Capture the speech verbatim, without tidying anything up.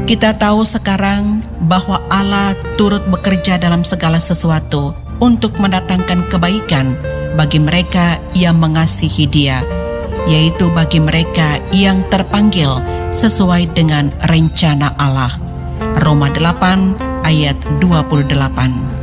Kita tahu sekarang bahwa Allah turut bekerja dalam segala sesuatu untuk mendatangkan kebaikan bagi mereka yang mengasihi Dia, yaitu bagi mereka yang terpanggil sesuai dengan rencana Allah. Roma delapan ayat dua puluh delapan.